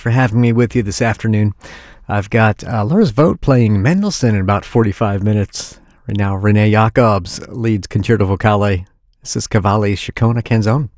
for having me with you this afternoon. I've got Laura's Vote playing Mendelssohn in about 45 minutes. Right now, Renee Jacobs leads Concerto Vocale. This is Cavalli Ciccone Canzone.